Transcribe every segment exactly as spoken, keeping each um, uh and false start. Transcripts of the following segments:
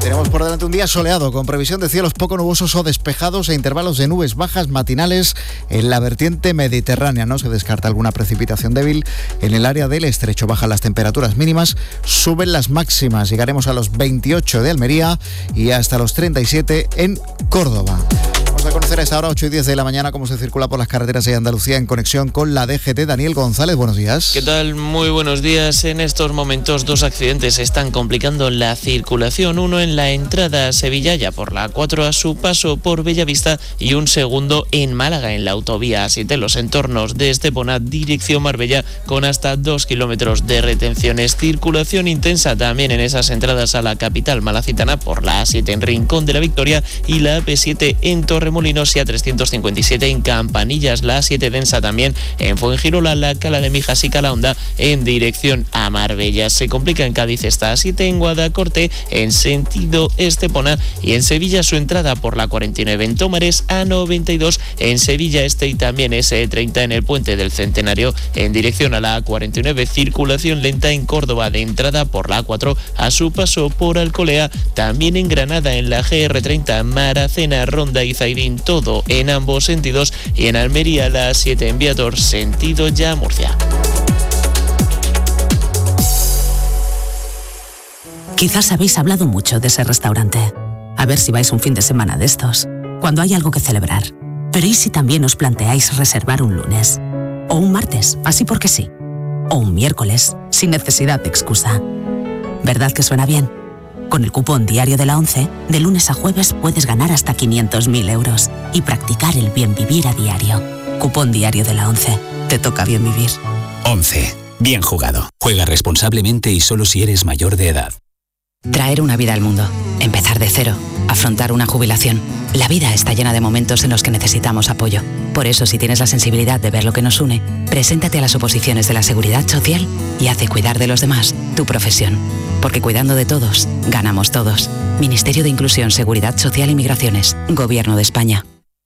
Tenemos por delante un día soleado, con previsión de cielos poco nubosos o despejados e intervalos de nubes bajas matinales en la vertiente mediterránea. No se descarta alguna precipitación débil en el área del estrecho. Bajan las temperaturas mínimas, suben las máximas. Llegaremos a los veintiocho de Almería y hasta los treinta y siete en Córdoba. Vamos a conocer a esta hora, ocho y diez de la mañana, cómo se circula por las carreteras de Andalucía en conexión con la D G T. Daniel González, buenos días. ¿Qué tal? Muy buenos días. En estos momentos dos accidentes están complicando la circulación. Uno en la entrada a Sevilla, ya por la A cuatro a su paso por Bellavista, y un segundo en Málaga, en la autovía A siete, los entornos de Estepona, dirección Marbella, con hasta dos kilómetros de retenciones. Circulación intensa también en esas entradas a la capital malacitana por la A siete en Rincón de la Victoria y la A P siete en Torremolinos y A trescientos cincuenta y siete en Campanillas. La A siete densa también en Fuengirola, la Cala de Mijas y Calahonda en dirección a Marbella. Se complica en Cádiz esta A siete en Guadacorte en sentido Estepona, y en Sevilla su entrada por la cuarenta y nueve en Tomares, A noventa y dos en Sevilla Este y también S treinta en el Puente del Centenario en dirección a la A cuarenta y nueve. Circulación lenta en Córdoba de entrada por la A cuatro a su paso por Alcolea, también en Granada en la G R treinta, Maracena, Ronda y Zairín, todo en ambos sentidos, y en Almería la A siete en Viator sentido ya Murcia. Quizás habéis hablado mucho de ese restaurante. A ver si vais un fin de semana de estos, cuando hay algo que celebrar. Pero ¿y si también os planteáis reservar un lunes? O un martes, así porque sí. O un miércoles, sin necesidad de excusa. ¿Verdad que suena bien? Con el cupón diario de la ONCE, de lunes a jueves puedes ganar hasta quinientos mil euros y practicar el bien vivir a diario. Cupón diario de la ONCE. Te toca bien vivir. ONCE. Bien jugado. Juega responsablemente y solo si eres mayor de edad. Traer una vida al mundo, empezar de cero, afrontar una jubilación. La vida está llena de momentos en los que necesitamos apoyo. Por eso, si tienes la sensibilidad de ver lo que nos une, preséntate a las oposiciones de la Seguridad Social y haz de cuidar de los demás tu profesión. Porque cuidando de todos, ganamos todos. Ministerio de Inclusión, Seguridad Social y Migraciones. Gobierno de España.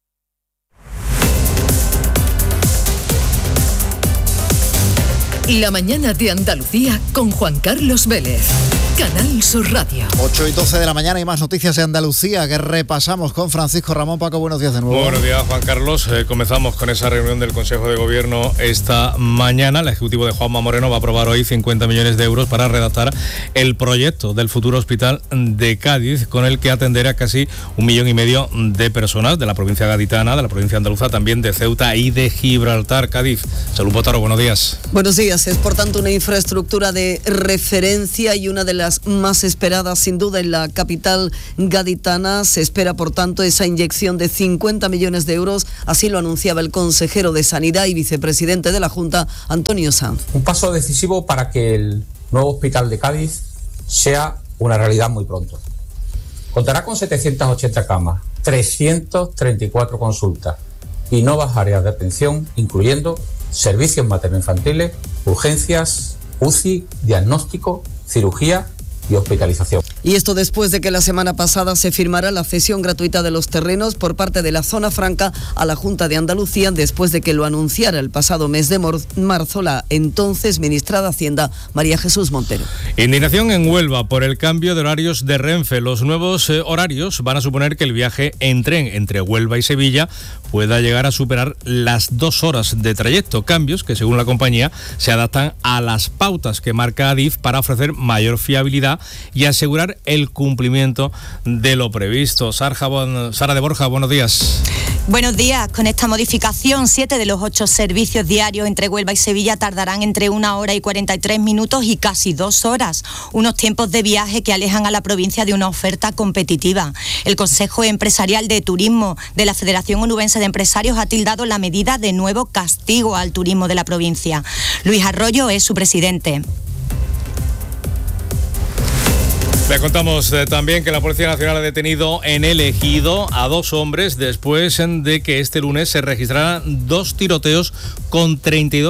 La mañana de Andalucía con Juan Carlos Vélez. Canal Sur Radio. ocho y doce de la mañana y más noticias de Andalucía que repasamos con Francisco Ramón. Paco, buenos días de nuevo. Buenos días, Juan Carlos. Eh, comenzamos con esa reunión del Consejo de Gobierno esta mañana. El Ejecutivo de Juanma Moreno va a aprobar hoy cincuenta millones de euros para redactar el proyecto del futuro hospital de Cádiz, con el que atenderá casi un millón y medio de personas de la provincia gaditana, de la provincia andaluza, también de Ceuta y de Gibraltar. Cádiz. Salud, Botaro, buenos días. Buenos días. Es por tanto una infraestructura de referencia y una de las más esperadas sin duda en la capital gaditana. Se espera por tanto esa inyección de cincuenta millones de euros, así lo anunciaba el consejero de Sanidad y vicepresidente de la Junta, Antonio Sanz. Un paso decisivo para que el nuevo hospital de Cádiz sea una realidad muy pronto. Contará con setecientas ochenta camas, trescientas treinta y cuatro consultas y nuevas áreas de atención, incluyendo servicios materno-infantiles, urgencias, U C I, diagnóstico, cirugía y hospitalización. Y esto después de que la semana pasada se firmara la cesión gratuita de los terrenos por parte de la Zona Franca a la Junta de Andalucía, después de que lo anunciara el pasado mes de marzo la entonces ministra de Hacienda, María Jesús Montero. Indignación en Huelva por el cambio de horarios de Renfe. Los nuevos eh, horarios van a suponer que el viaje en tren entre Huelva y Sevilla pueda llegar a superar las dos horas de trayecto. Cambios que, según la compañía, se adaptan a las pautas que marca Adif para ofrecer mayor fiabilidad y asegurar el cumplimiento de lo previsto. Sara de Borja, buenos días. Buenos días. Con esta modificación, siete de los ocho servicios diarios entre Huelva y Sevilla tardarán entre una hora y cuarenta y tres minutos y casi dos horas. Unos tiempos de viaje que alejan a la provincia de una oferta competitiva. El Consejo Empresarial de Turismo de la Federación Onubense de Empresarios ha tildado la medida de nuevo castigo al turismo de la provincia. Luis Arroyo es su presidente. Le contamos eh, también que la Policía Nacional ha detenido en El Ejido a dos hombres después de que este lunes se registraran dos tiroteos con treinta y dos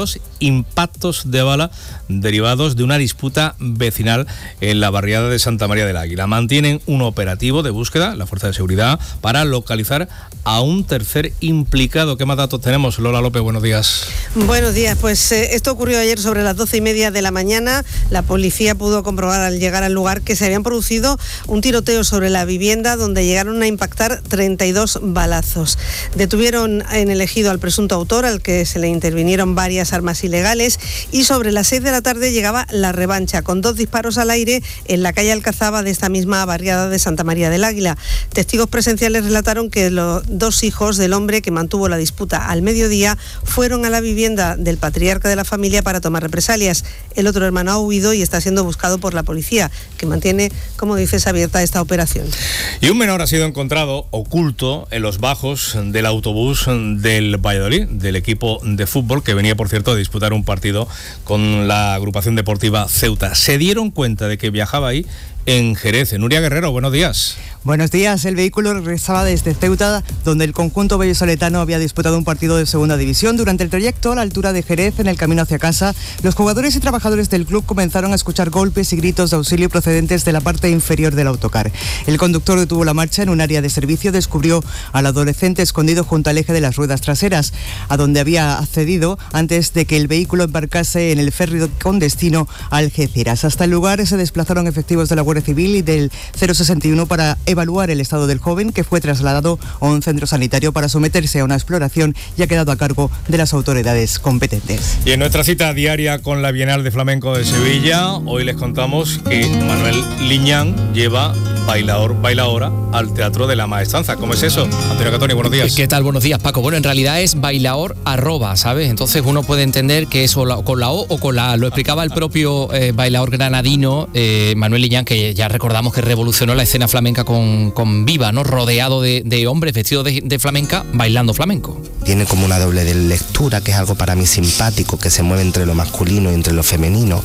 impactos de bala derivados de una disputa vecinal en la barriada de Santa María del Águila. Mantienen un operativo de búsqueda, la Fuerza de Seguridad, para localizar a un tercer implicado. ¿Qué más datos tenemos? Lola López, buenos días. Buenos días, pues eh, esto ocurrió ayer sobre las doce y media de la mañana. La policía pudo comprobar al llegar al lugar que se habían producido un tiroteo sobre la vivienda donde llegaron a impactar treinta y dos balazos. Detuvieron en el ejido al presunto autor, al que se le intervinieron varias armas ilegales, y sobre las seis de la tarde llegaba la revancha con dos disparos al aire en la calle Alcazaba de esta misma barriada de Santa María del Águila. Testigos presenciales relataron que los dos hijos del hombre que mantuvo la disputa al mediodía fueron a la vivienda del patriarca de la familia para tomar represalias. El otro hermano ha huido y está siendo buscado por la policía, que mantiene, como dices, abierta esta operación. Y un menor ha sido encontrado oculto en los bajos del autobús del Valladolid, del equipo de fútbol, que venía, por cierto, a disputar un partido con la agrupación deportiva Ceuta. Se dieron cuenta de que viajaba ahí en Jerez. Nuria Guerrero, buenos días. Buenos días. El vehículo regresaba desde Ceuta, donde el conjunto vallisoletano había disputado un partido de segunda división. Durante el trayecto a la altura de Jerez, en el camino hacia casa, los jugadores y trabajadores del club comenzaron a escuchar golpes y gritos de auxilio procedentes de la parte inferior del autocar. El conductor detuvo la marcha en un área de servicio, descubrió al adolescente escondido junto al eje de las ruedas traseras, a donde había accedido antes de que el vehículo embarcase en el ferry con destino a Algeciras. Hasta el lugar se desplazaron efectivos de la Guardia Civil y del cero sesenta y uno para evaluar el estado del joven, que fue trasladado a un centro sanitario para someterse a una exploración y ha quedado a cargo de las autoridades competentes. Y en nuestra cita diaria con la Bienal de Flamenco de Sevilla, hoy les contamos que Manuel Liñán lleva bailador, bailaora al Teatro de la Maestranza. ¿Cómo es eso? Antonio Catoni, buenos días. ¿Qué tal? Buenos días, Paco. Bueno, en realidad es bailaor arroba, ¿sabes? Entonces uno puede entender que es con la, con la O o con la A. Lo explicaba el propio eh, bailaor granadino, eh, Manuel Liñán, que ya recordamos que revolucionó la escena flamenca con, con Viva, ¿no? Rodeado de, de hombres vestidos de, de flamenca, bailando flamenco. Tiene como una doble de lectura, que es algo para mí simpático, que se mueve entre lo masculino y entre lo femenino,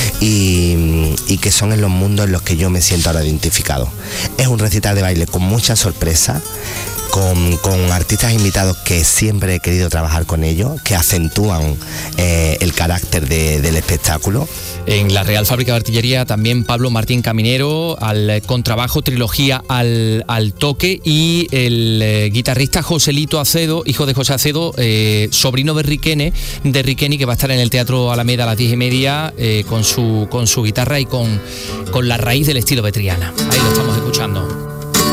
y, y que son en los mundos en los que yo me siento ahora identificado. Es un recital de baile con mucha sorpresa, Con, con artistas invitados que siempre he querido trabajar con ellos, que acentúan eh, el carácter de, del espectáculo. En la Real Fábrica de Artillería también Pablo Martín Caminero al contrabajo, trilogía al, al toque, y el eh, guitarrista Joselito Acedo, hijo de José Acedo, eh, sobrino de Riquene, de Riqueni, que va a estar en el Teatro Alameda a las diez y media eh, con, su, con su guitarra y con, con la raíz del estilo de Triana. Ahí lo estamos escuchando.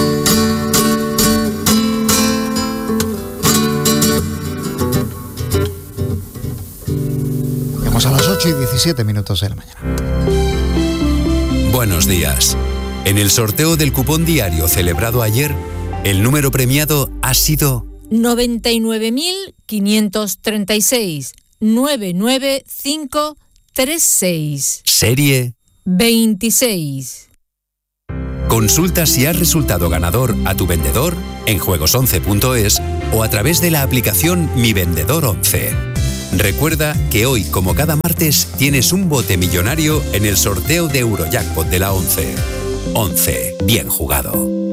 A las ocho y diecisiete minutos de la mañana. Buenos días. En el sorteo del cupón diario celebrado ayer, el número premiado ha sido noventa y nueve mil quinientos treinta y seis, nueve nueve cinco tres seis. Serie veintiséis. Consulta si has resultado ganador a tu vendedor en juegos once punto es o a través de la aplicación Mi Vendedor once. Recuerda que hoy, como cada martes, tienes un bote millonario en el sorteo de Eurojackpot de la once. once. Bien jugado.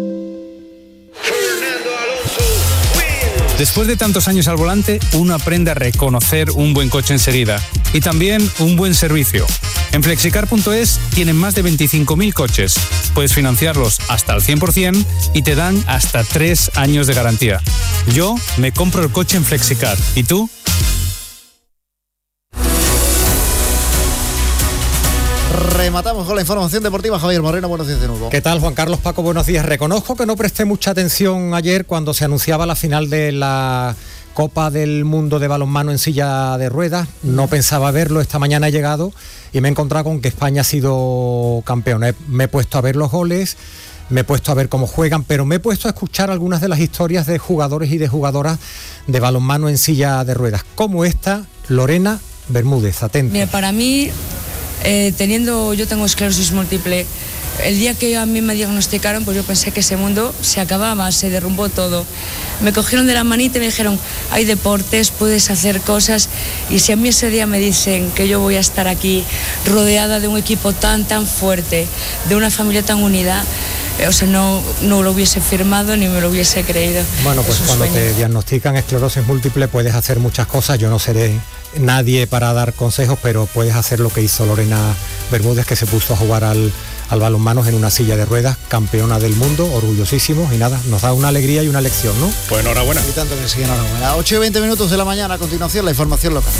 Después de tantos años al volante, uno aprende a reconocer un buen coche enseguida y también un buen servicio. En flexicar punto es tienen más de veinticinco mil coches. Puedes financiarlos hasta el cien por ciento y te dan hasta tres años de garantía. Yo me compro el coche en Flexicar. ¿Y tú? Rematamos con la información deportiva. Javier Moreno, buenos días de nuevo. ¿Qué tal, Juan Carlos? Paco, buenos días. Reconozco que no presté mucha atención ayer cuando se anunciaba la final de la Copa del Mundo de balonmano en silla de ruedas. No pensaba verlo, esta mañana he llegado y me he encontrado con que España ha sido campeona. Me he puesto a ver los goles, me he puesto a ver cómo juegan, pero me he puesto a escuchar algunas de las historias de jugadores y de jugadoras de balonmano en silla de ruedas, como esta, Lorena Bermúdez. Atenta. Mira, para mí... Eh, teniendo, yo tengo esclerosis múltiple, el día que a mí me diagnosticaron, pues yo pensé que ese mundo se acababa, se derrumbó todo. Me cogieron de la manita y me dijeron, hay deportes, puedes hacer cosas, y si a mí ese día me dicen que yo voy a estar aquí rodeada de un equipo tan, tan fuerte, de una familia tan unida, o sea, no, no lo hubiese firmado ni me lo hubiese creído. Bueno, pues cuando sueño. te diagnostican esclerosis múltiple puedes hacer muchas cosas. Yo no seré nadie para dar consejos, pero puedes hacer lo que hizo Lorena Bermúdez, que se puso a jugar al, al balonmano en una silla de ruedas, campeona del mundo, orgullosísimos, y nada, nos da una alegría y una lección, ¿no? Pues enhorabuena. Y tanto que sí, enhorabuena. ocho y veinte minutos de la mañana, a continuación la información local.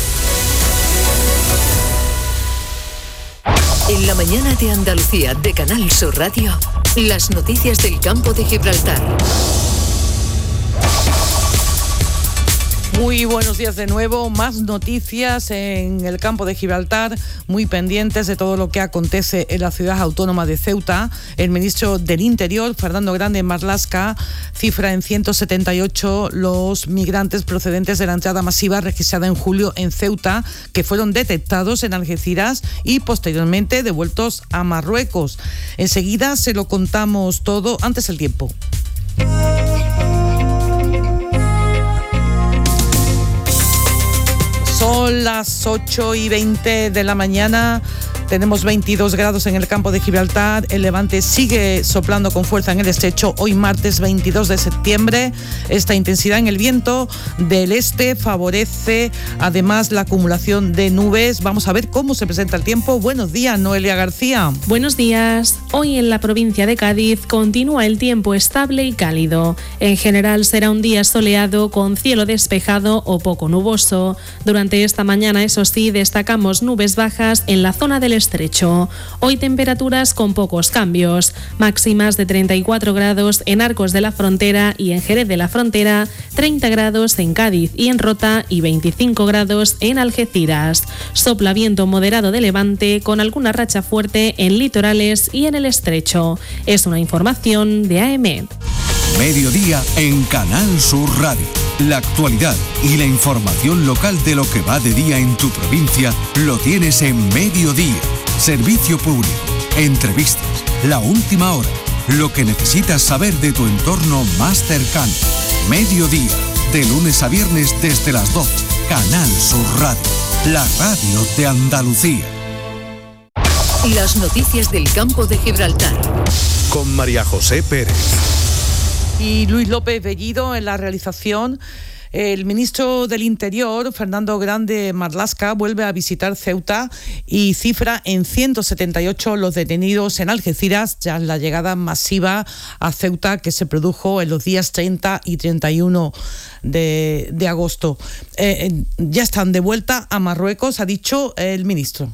En la mañana de Andalucía de Canal Sur Radio, las noticias del campo de Gibraltar. Muy buenos días de nuevo, más noticias en el campo de Gibraltar, muy pendientes de todo lo que acontece en la ciudad autónoma de Ceuta. El ministro del Interior, Fernando Grande Marlaska, cifra en ciento setenta y ocho los migrantes procedentes de la entrada masiva registrada en julio en Ceuta, que fueron detectados en Algeciras y posteriormente devueltos a Marruecos. Enseguida se lo contamos todo, antes el tiempo. Son las ocho y veinte de la mañana, tenemos veintidós grados en el campo de Gibraltar, el levante sigue soplando con fuerza en el estrecho, hoy martes veintidós de septiembre, esta intensidad en el viento del este favorece además la acumulación de nubes. Vamos a ver cómo se presenta el tiempo. Buenos días, Noelia García. Buenos días. Hoy en la provincia de Cádiz continúa el tiempo estable y cálido. En general será un día soleado con cielo despejado o poco nuboso. Durante esta mañana, eso sí, destacamos nubes bajas en la zona del estrecho. Hoy temperaturas con pocos cambios, máximas de treinta y cuatro grados en Arcos de la Frontera y en Jerez de la Frontera, treinta grados en Cádiz y en Rota y veinticinco grados en Algeciras. Sopla viento moderado de levante con alguna racha fuerte en litorales y en el estrecho. Es una información de A E M E D. Mediodía en Canal Sur Radio. La actualidad y la información local de lo que va de día en tu provincia lo tienes en Mediodía. Servicio público, entrevistas, la última hora, lo que necesitas saber de tu entorno más cercano. Mediodía, de lunes a viernes desde las doce. Canal Sur Radio, la radio de Andalucía. Las noticias del campo de Gibraltar. Con María José Pérez. Y Luis López Bellido en la realización. El ministro del Interior, Fernando Grande Marlaska, vuelve a visitar Ceuta y cifra en ciento setenta y ocho los detenidos en Algeciras tras la llegada masiva a Ceuta que se produjo en los días treinta y treinta y uno de, de agosto. Eh, ya están de vuelta a Marruecos, ha dicho el ministro.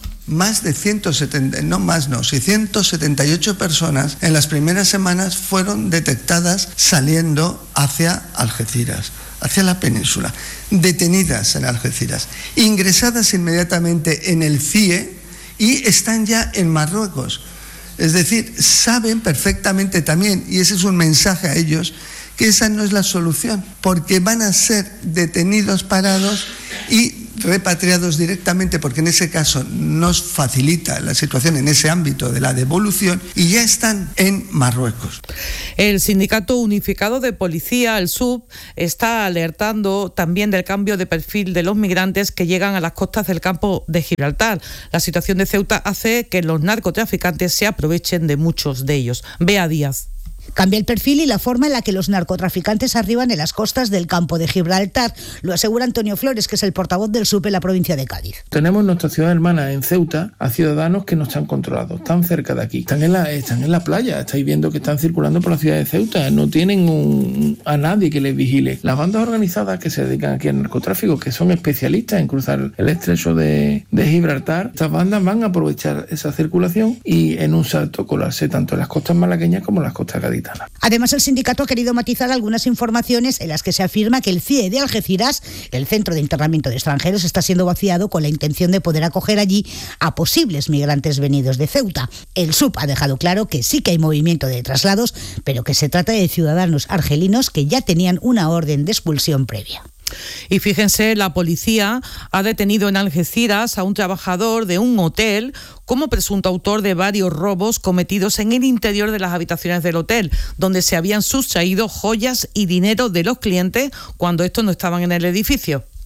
Más de ciento setenta, no más no, sí, ciento setenta y ocho personas en las primeras semanas fueron detectadas saliendo hacia Algeciras, hacia la península, detenidas en Algeciras, ingresadas inmediatamente en el C I E y están ya en Marruecos. Es decir, saben perfectamente también, y ese es un mensaje a ellos, que esa no es la solución, porque van a ser detenidos, parados y repatriados directamente, porque en ese caso nos facilita la situación en ese ámbito de la devolución, y ya están en Marruecos. El Sindicato Unificado de Policía, el S U B, está alertando también del cambio de perfil de los migrantes que llegan a las costas del campo de Gibraltar. La situación de Ceuta hace que los narcotraficantes se aprovechen de muchos de ellos. Bea Díaz. Cambia el perfil y la forma en la que los narcotraficantes arriban en las costas del campo de Gibraltar. Lo asegura Antonio Flores, que es el portavoz del S U P en la provincia de Cádiz. Tenemos nuestra ciudad hermana en Ceuta a ciudadanos que no están controlados, están cerca de aquí, están en la, están en la playa, estáis viendo que están circulando por la ciudad de Ceuta, no tienen un, a nadie que les vigile. Las bandas organizadas que se dedican aquí al narcotráfico, que son especialistas en cruzar el estrecho de, de Gibraltar, estas bandas van a aprovechar esa circulación y en un salto colarse tanto en las costas malagueñas como en las costas gaditanas. Además, el sindicato ha querido matizar algunas informaciones en las que se afirma que el C I E de Algeciras, el centro de internamiento de extranjeros, está siendo vaciado con la intención de poder acoger allí a posibles migrantes venidos de Ceuta. El S U P ha dejado claro que sí que hay movimiento de traslados, pero que se trata de ciudadanos argelinos que ya tenían una orden de expulsión previa. Y fíjense, la policía ha detenido en Algeciras a un trabajador de un hotel como presunto autor de varios robos cometidos en el interior de las habitaciones del hotel, donde se habían sustraído joyas y dinero de los clientes cuando estos no estaban en el edificio.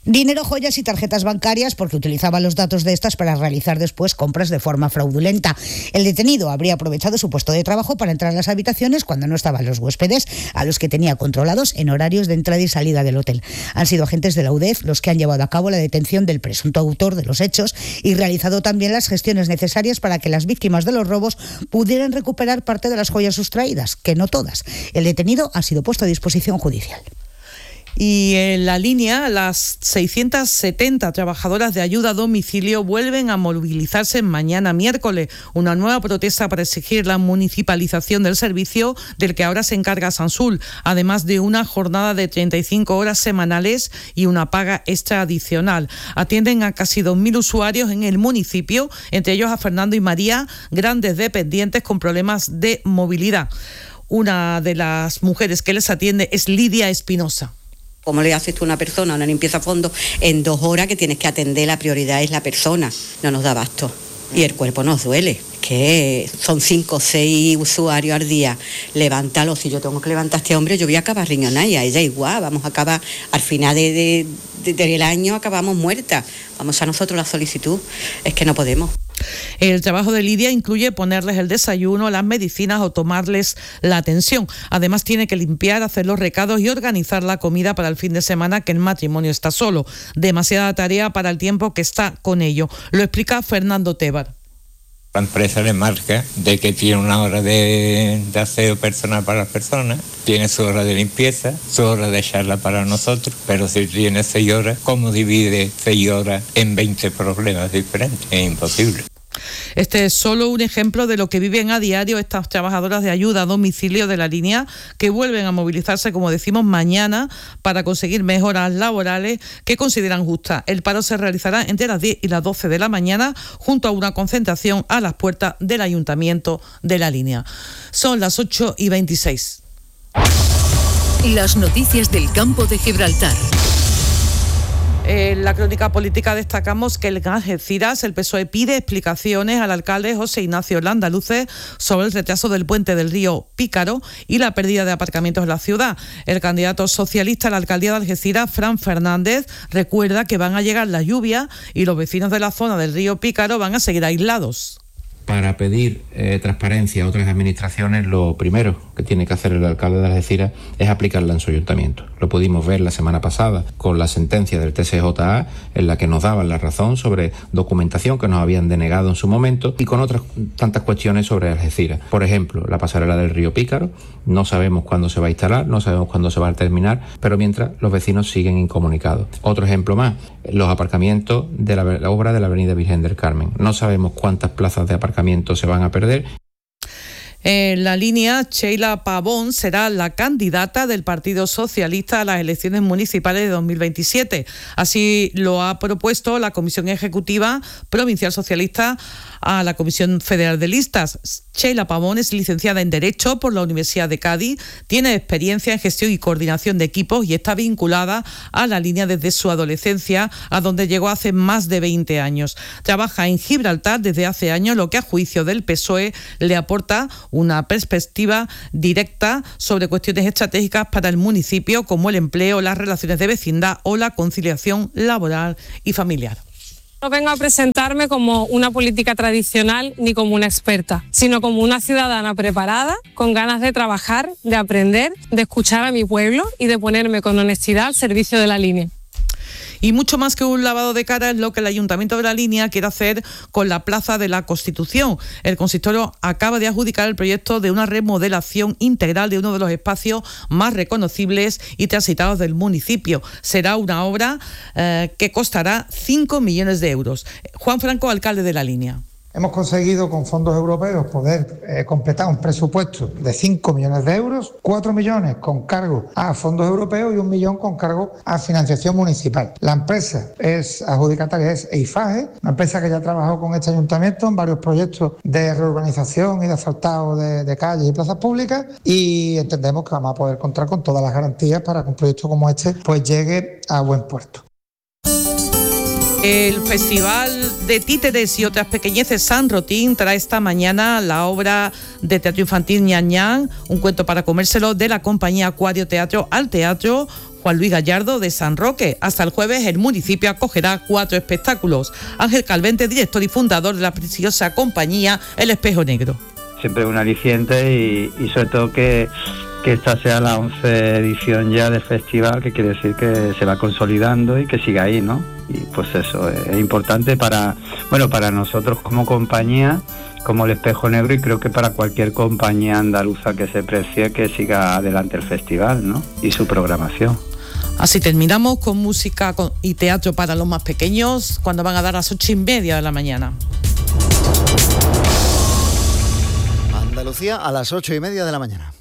Dinero, joyas y tarjetas bancarias porque utilizaba los datos de estas para realizar después compras de forma fraudulenta. El detenido habría aprovechado su puesto de trabajo para entrar a las habitaciones cuando no estaban los huéspedes, a los que tenía controlados en horarios de entrada y salida del hotel. Han sido agentes de la U D E F los que han llevado a cabo la detención del presunto autor de los hechos y realizado también las gestiones necesarias para que las víctimas de los robos pudieran recuperar parte de las joyas sustraídas, que no todas. El detenido ha sido puesto a disposición judicial. Y en la línea, las seiscientas setenta trabajadoras de ayuda a domicilio vuelven a movilizarse mañana miércoles. Una nueva protesta para exigir la municipalización del servicio del que ahora se encarga Sansul, además de una jornada de treinta y cinco horas semanales y una paga extra adicional. Atienden a casi dos mil usuarios en el municipio, entre ellos a Fernando y María, grandes dependientes con problemas de movilidad. Una de las mujeres que les atiende es Lidia Espinosa. ¿Cómo le haces tú a una persona una limpieza a fondo en dos horas que tienes que atender? La prioridad es la persona. No nos da abasto. Y el cuerpo nos duele. Que son cinco o seis usuarios al día. Levántalo. Si yo tengo que levantar a este hombre, yo voy a acabar riñonada. Y a ella igual. Vamos a acabar, al final de, de, de, del año acabamos muertas. Vamos a nosotros la solicitud. Es que no podemos. El trabajo de Lidia incluye ponerles el desayuno, las medicinas o tomarles la atención. Además tiene que limpiar, hacer los recados y organizar la comida para el fin de semana, que el matrimonio está solo. Demasiada tarea para el tiempo que está con ello. Lo explica Fernando Tebar. La empresa le marca de que tiene una hora de, de aseo personal para las personas, tiene su hora de limpieza, su hora de charla para nosotros, pero si tiene seis horas, ¿cómo divide seis horas en veinte problemas diferentes? Es imposible. Este es solo un ejemplo de lo que viven a diario estas trabajadoras de ayuda a domicilio de la línea, que vuelven a movilizarse, como decimos, mañana para conseguir mejoras laborales que consideran justas. El paro se realizará entre las diez y las doce de la mañana, junto a una concentración a las puertas del ayuntamiento de la línea. Son las ocho y veintiséis. Las noticias del campo de Gibraltar. En la crónica política destacamos que en Algeciras el P S O E pide explicaciones al alcalde José Ignacio Landaluce sobre el retraso del puente del río Pícaro y la pérdida de aparcamientos en la ciudad. El candidato socialista a la alcaldía de Algeciras, Fran Fernández, recuerda que van a llegar las lluvias y los vecinos de la zona del río Pícaro van a seguir aislados. Para pedir eh, transparencia a otras administraciones, lo primero que tiene que hacer el alcalde de Algeciras es aplicarla en su ayuntamiento. Lo pudimos ver la semana pasada con la sentencia del T S J A, en la que nos daban la razón sobre documentación que nos habían denegado en su momento, y con otras tantas cuestiones sobre Algeciras. Por ejemplo, la pasarela del río Pícaro, no sabemos cuándo se va a instalar, no sabemos cuándo se va a terminar, pero mientras los vecinos siguen incomunicados. Otro ejemplo más, los aparcamientos de la, la obra de la avenida Virgen del Carmen. No sabemos cuántas plazas de aparcamiento se van a perder. En la línea, Sheila Pavón será la candidata del Partido Socialista a las elecciones municipales de dos mil veintisiete. Así lo ha propuesto la Comisión Ejecutiva Provincial Socialista a la Comisión Federal de Listas. Sheila Pavón es licenciada en Derecho por la Universidad de Cádiz, tiene experiencia en gestión y coordinación de equipos y está vinculada a la línea desde su adolescencia, a donde llegó hace más de veinte años. Trabaja en Gibraltar desde hace años, lo que a juicio del P S O E le aporta una perspectiva directa sobre cuestiones estratégicas para el municipio, como el empleo, las relaciones de vecindad o la conciliación laboral y familiar. No vengo a presentarme como una política tradicional ni como una experta, sino como una ciudadana preparada, con ganas de trabajar, de aprender, de escuchar a mi pueblo y de ponerme con honestidad al servicio de la línea. Y mucho más que un lavado de cara es lo que el Ayuntamiento de la Línea quiere hacer con la Plaza de la Constitución. El consistorio acaba de adjudicar el proyecto de una remodelación integral de uno de los espacios más reconocibles y transitados del municipio. Será una obra eh, que costará cinco millones de euros. Juan Franco, alcalde de la Línea. Hemos conseguido con fondos europeos poder eh, completar un presupuesto de cinco millones de euros, cuatro millones con cargo a fondos europeos y un millón con cargo a financiación municipal. La empresa es adjudicataria, es EIFAGE, una empresa que ya ha trabajado con este ayuntamiento en varios proyectos de reurbanización y de asfaltado de, de calles y plazas públicas, y entendemos que vamos a poder contar con todas las garantías para que un proyecto como este pues llegue a buen puerto. El Festival de Títeres y otras pequeñeces San Rotín trae esta mañana la obra de teatro infantil Ñan Ñan, un cuento para comérselo, de la compañía Acuario Teatro al teatro, Juan Luis Gallardo de San Roque. Hasta el jueves el municipio acogerá cuatro espectáculos. Ángel Calvente, director y fundador de la prestigiosa compañía El Espejo Negro. Siempre un aliciente y, y sobre todo que, que esta sea la once edición ya del festival, que quiere decir que se va consolidando y que siga ahí, ¿no? Y pues eso es importante para, bueno, para nosotros como compañía, como El Espejo Negro, y creo que para cualquier compañía andaluza que se precie que siga adelante el festival, ¿no? Y su programación. Así terminamos con música y teatro para los más pequeños, cuando van a dar a las ocho y media de la mañana. Andalucía a las ocho y media de la mañana.